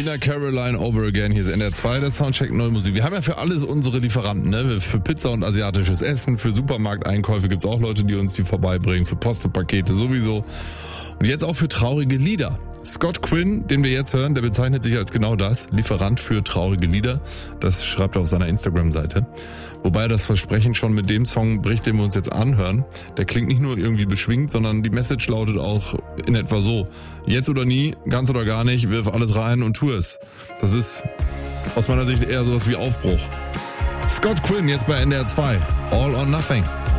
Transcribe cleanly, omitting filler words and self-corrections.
Nina Caroline Over Again, hier ist NDR 2, der Soundcheck Neue Musik. Wir haben ja für alles unsere Lieferanten, ne? Für Pizza und asiatisches Essen, für Supermarkteinkäufe gibt's auch Leute, die uns die vorbeibringen, für Post und Pakete sowieso. Und jetzt auch für traurige Lieder. Scott Quinn, den wir jetzt hören, der bezeichnet sich als genau das, Lieferant für traurige Lieder. Das schreibt er auf seiner Instagram-Seite. Wobei er das Versprechen schon mit dem Song bricht, den wir uns jetzt anhören. Der klingt nicht nur irgendwie beschwingt, sondern die Message lautet auch in etwa so: Jetzt oder nie, ganz oder gar nicht, wirf alles rein und tu es. Das ist aus meiner Sicht eher sowas wie Aufbruch. Scott Quinn jetzt bei NDR 2. All or Nothing.